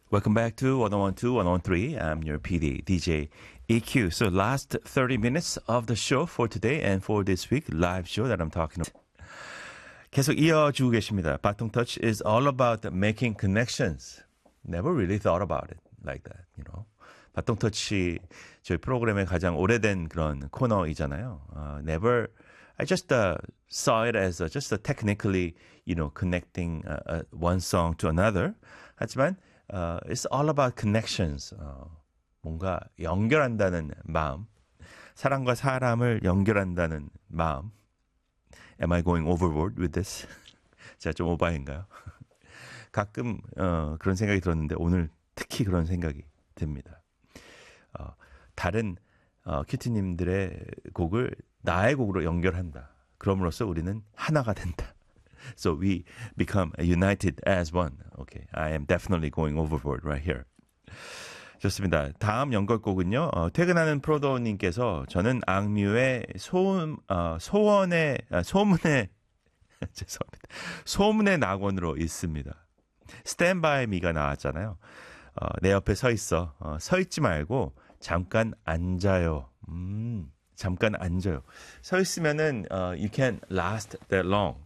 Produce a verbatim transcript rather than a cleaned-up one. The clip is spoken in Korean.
Welcome back to one oh one two, one oh one three. I'm your P D, D J E Q. So last thirty minutes of the show for today and for this week live show that I'm talking about. 계속 이어주고 계십니다. 바통 touch is all about making connections. Never really thought about it like that, you know. 바통 터치 저희 프로그램의 가장 오래된 그런 코너이잖아요. Uh, never, I just uh, saw it as a, just a technically, you know, connecting uh, uh, one song to another. 하지만 uh, it's all about connections. Uh, 뭔가 연결한다는 마음, 사람과 사람을 연결한다는 마음. Am I going overboard with this? 제가 좀 오바인가요? 가끔 어, 그런 생각이 들었는데 오늘 특히 그런 생각이 듭니다. 어, 다른 어, 큐티님들의 곡을 나의 곡으로 연결한다. 그럼으로써 우리는 하나가 된다. So we become united as one. Okay, I am definitely going overboard right here. 좋습니다. 다음 연결곡은요. 어, 퇴근하는 프로도님께서 저는 악뮤의 소음, 어, 소원의 아, 소문의 죄송합니다. 소문의 낙원으로 있습니다. Stand by me가 나왔잖아요. 어, 내 옆에 서 있어. 어, 서 있지 말고 잠깐 앉아요. 음, 잠깐 앉아요. 서 있으면은 uh, you can't last that long.